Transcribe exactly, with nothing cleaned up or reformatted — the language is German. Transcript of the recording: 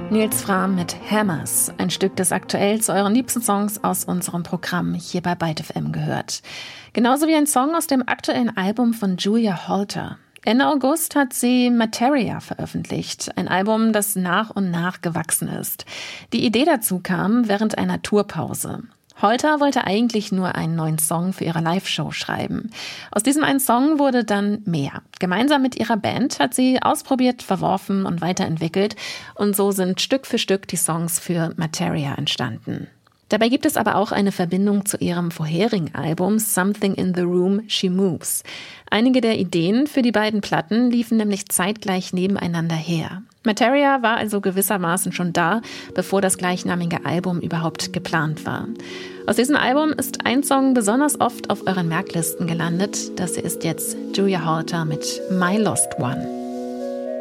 Nils Frahm mit Hammers, ein Stück, das aktuell zu euren liebsten Songs aus unserem Programm hier bei Byte F M gehört. Genauso wie ein Song aus dem aktuellen Album von Julia Holter. Ende August hat sie Materia veröffentlicht, ein Album, das nach und nach gewachsen ist. Die Idee dazu kam während einer Tourpause. Holter wollte eigentlich nur einen neuen Song für ihre Live-Show schreiben. Aus diesem einen Song wurde dann mehr. Gemeinsam mit ihrer Band hat sie ausprobiert, verworfen und weiterentwickelt. Und so sind Stück für Stück die Songs für Materia entstanden. Dabei gibt es aber auch eine Verbindung zu ihrem vorherigen Album Something in the Room, She Moves. Einige der Ideen für die beiden Platten liefen nämlich zeitgleich nebeneinander her. Materia war also gewissermaßen schon da, bevor das gleichnamige Album überhaupt geplant war. Aus diesem Album ist ein Song besonders oft auf euren Merklisten gelandet. Das hier ist jetzt Julia Holter mit My Lost One.